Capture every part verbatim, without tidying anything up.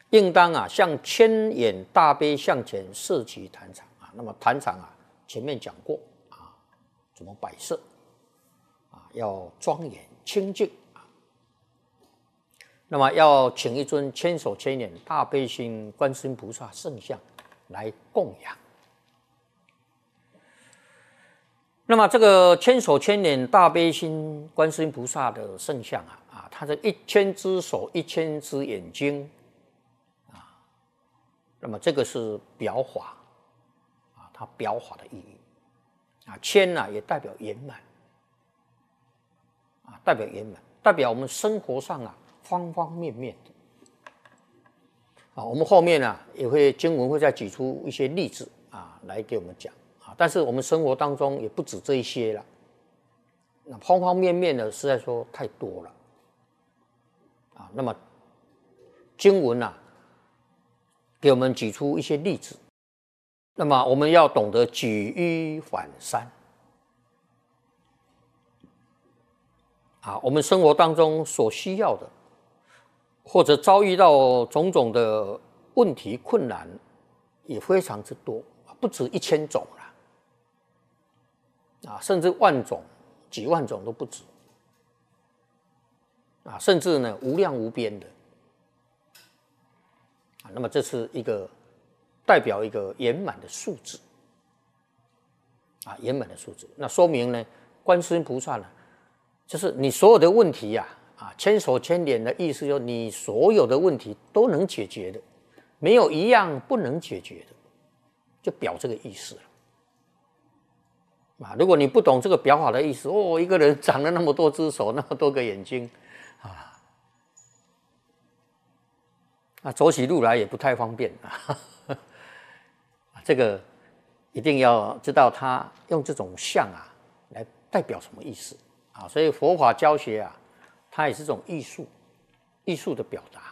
应当啊向千眼大悲向前设其坛场啊。那么坛场啊，前面讲过啊，怎么摆设啊，要庄严清净啊。那么要请一尊千手千眼大悲心观世音菩萨圣像来供养。那么这个千手千眼大悲心观世音菩萨的圣像啊，啊，它的一千只手、一千只眼睛啊，那么这个是表法啊，它表法的意义啊，千呢、啊、也代表圆满啊，代表圆满，代表我们生活上啊方方面面的啊。我们后面啊也会经文会再举出一些例子啊来给我们讲。但是我们生活当中也不止这一些了，那方方面面的实在说太多了啊。那么经文啊，给我们举出一些例子，那么我们要懂得举一反三啊。我们生活当中所需要的，或者遭遇到种种的问题困难，也非常之多，不止一千种。啊，甚至万种、几万种都不止啊，甚至呢无量无边的啊。那么这是一个代表一个圆满的数字啊，圆满的数字。那说明呢，观世音菩萨呢，就是你所有的问题呀、啊，啊，千手千眼的意思，就是你所有的问题都能解决的，没有一样不能解决的，就表这个意思了。啊，如果你不懂这个表法的意思，哦，一个人长了那么多只手，那么多个眼睛，啊，那走起路来也不太方便啊。这个一定要知道他用这种像啊来代表什么意思啊。所以佛法教学啊，它也是这种艺术，艺术的表达。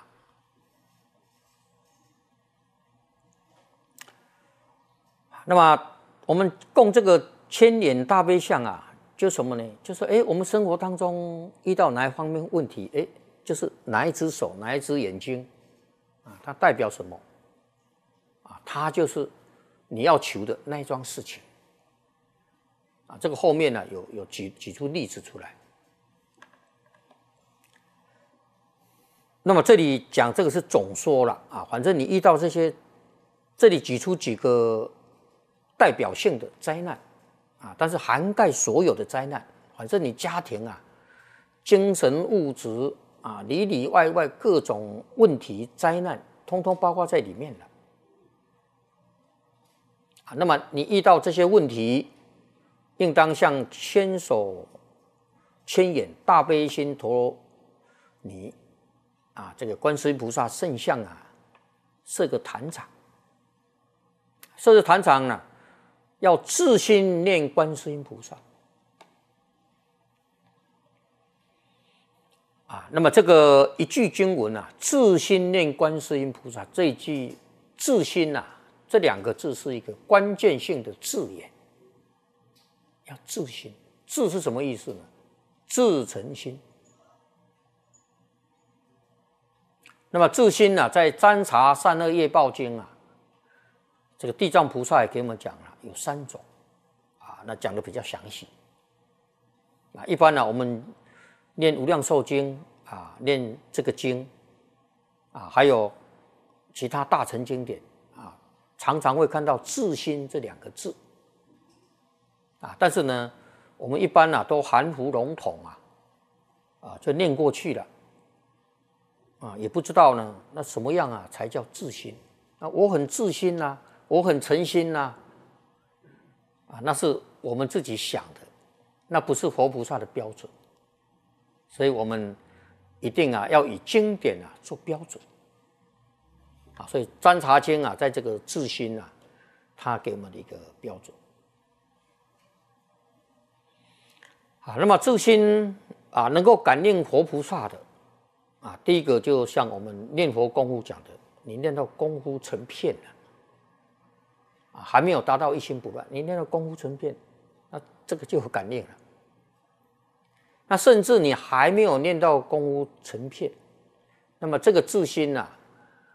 那么我们供这个千眼大悲像啊，就什么呢？就是哎，我们生活当中遇到哪一方面问题，哎，就是哪一只手、哪一只眼睛啊，它代表什么啊？它就是你要求的那一桩事情啊。这个后面呢，有有举举出例子出来。那么这里讲这个是总说了啊，反正你遇到这些，这里举出几个代表性的灾难。啊，但是涵盖所有的灾难，反正你家庭啊、精神物质啊、里里外外各种问题灾难，通通包括在里面了。啊，那么你遇到这些问题，应当向千手千眼大悲心陀尼啊，这个观世音菩萨圣像啊，设个坛场。设个坛场呢，要自心念观世音菩萨啊。那么这个一句经文啊，自心念观世音菩萨，这一句自心啊，这两个字是一个关键性的字眼。要自心，自是什么意思呢？自诚心。那么自心啊，在《占察善恶业报经》啊，这个地藏菩萨也给我们讲了。有三种啊，那讲的比较详细啊。一般呢，我们念无量寿经啊，念这个经啊，还有其他大乘经典啊，常常会看到自心这两个字啊。但是呢，我们一般呢、啊、都含糊笼统啊，啊就念过去了啊，也不知道呢，那什么样啊才叫自心？啊，我很自心呐、啊，我很诚心呐、啊。啊，那是我们自己想的，那不是佛菩萨的标准，所以我们一定啊要以经典啊做标准啊。所以《占察经》啊，在这个自心啊，它给我们的一个标准啊。那么自心啊，能够感应佛菩萨的啊，第一个就像我们念佛功夫讲的，你念到功夫成片了。还没有达到一心不乱，你念到功夫成片，那这个就有感应了。那甚至你还没有念到功夫成片，那么这个自心啊，